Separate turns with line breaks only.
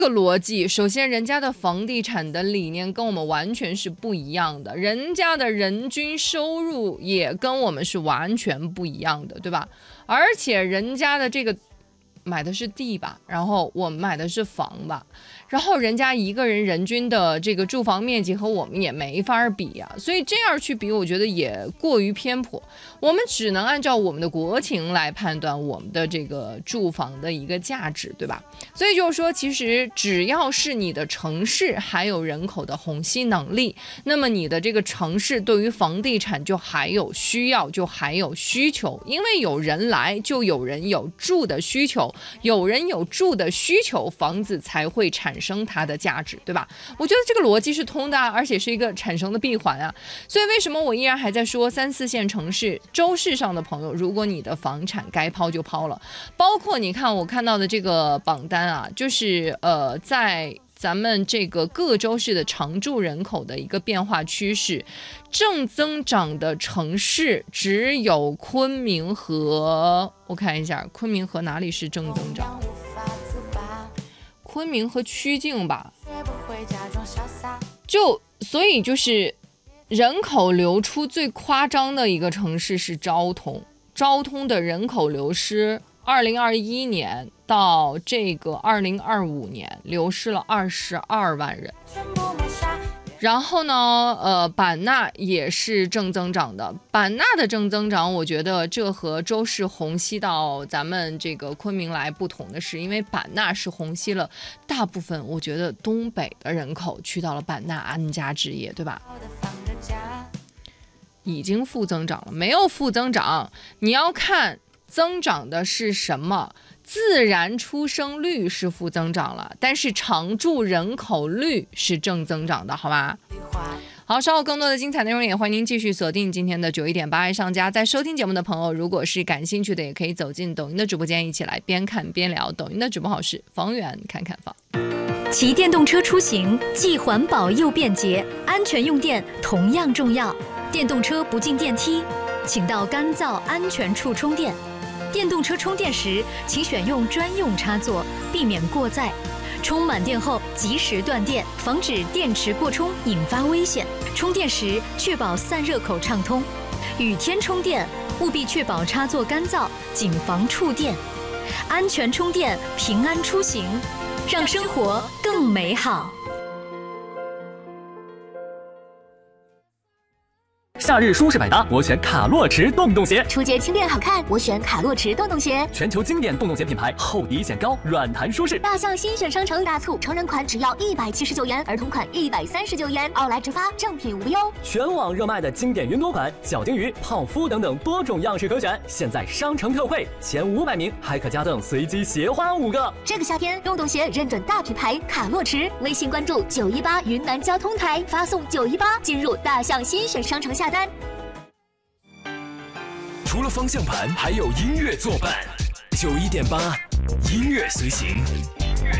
这个逻辑，首先人家的房地产的理念跟我们完全是不一样的，人家的人均收入也跟我们是完全不一样的，对吧？而且人家的这个买的是地吧，然后我们买的是房吧，然后人家一个人人均的这个住房面积和我们也没法比啊，所以这样去比，我觉得也过于偏颇。我们只能按照我们的国情来判断我们的这个住房的一个价值，对吧？所以就是说，其实只要是你的城市还有人口的虹吸能力，那么你的这个城市对于房地产就还有需要，就还有需求，因为有人来，就有人有住的需求，有人有住的需求，房子才会产生它的价值，对吧？我觉得这个逻辑是通的啊，而且是一个产生的闭环啊。所以为什么我依然还在说3、4线城市周市上的朋友，如果你的房产该抛就抛了，包括你看我看到的这个榜单啊，就是在咱们这个各州市的常住人口的一个变化趋势，正增长的城市只有昆明和，我看一下，昆明和哪里是正增长？昆明和曲靖吧。所以就是人口流出最夸张的一个城市是昭通，昭通的人口流失，2021年到这个2025年流失了22万人。然后呢，版纳也是正增长的。版纳的正增长，我觉得这和周市虹吸到咱们这个昆明来不同的是，因为版纳是虹吸了大部分，我觉得东北的人口去到了版纳安家置业，对吧？已经负增长了，没有负增长，你要看增长的是什么？自然出生率是负增长了，但是常住人口率是正增长的，好吧？好，稍后更多的精彩内容也欢迎您继续锁定今天的91.8爱上家。在收听节目的朋友，如果是感兴趣的，也可以走进抖音的直播间，一起来边看边聊。抖音的直播号是房源看看房。
骑电动车出行既环保又便捷，安全用电同样重要。电动车不进电梯，请到干燥安全处充电。电动车充电时，请选用专用插座，避免过载。充满电后及时断电，防止电池过充引发危险。充电时确保散热口畅通。雨天充电务必确保插座干燥，谨防触电。安全充电，平安出行，让生活更美好。
夏日舒适百搭，我选卡洛驰洞洞鞋。
初阶轻便好看，我选卡洛驰洞洞鞋。
全球经典洞洞鞋品牌，厚底显高，软弹舒适。
大象新选商城大促，成人款只要179元，儿童款139元，奥莱直发，正品无忧。
全网热卖的经典云朵款，小金鱼、泡芙等等多种样式可选。现在商城特惠，前500名还可加赠随机鞋花5个。
这个夏天，洞洞鞋认准大品牌卡洛驰，微信关注918云南交通台，发送918进入大象新选商城下单。
除了方向盘，还有音乐作伴。91.8，音乐随行。